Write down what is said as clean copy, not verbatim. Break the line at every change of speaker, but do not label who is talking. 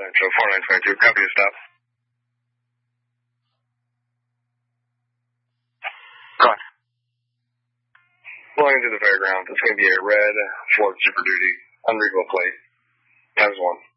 So 4922, copy to stop.
Go on.
Pulling into the fairgrounds. It's going to be a red Ford Super Duty, unreadable plate, ×1.